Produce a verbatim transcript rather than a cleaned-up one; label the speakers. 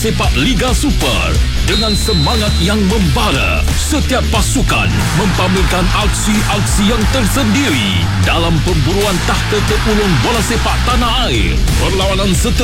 Speaker 1: Sepak Liga Super dengan semangat yang membara. Setiap pasukan mempamerkan aksi-aksi yang tersendiri dalam pemburuan takhta terulung bola sepak tanah air. Perlawanan seterusnya